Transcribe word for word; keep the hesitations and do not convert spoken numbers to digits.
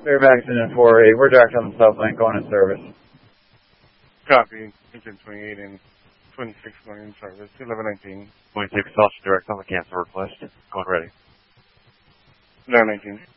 Fairfax and four eight. We're direct on the south lane going in service. Copy. Engine twenty-eight and twenty-six going in service. eleven nineteen. twenty-six, also direct on the cancel request. Going ready. eleven nineteen.